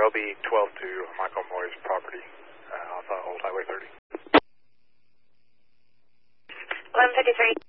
LB 12 to Michael Moy's property off Old Highway 30. 1153.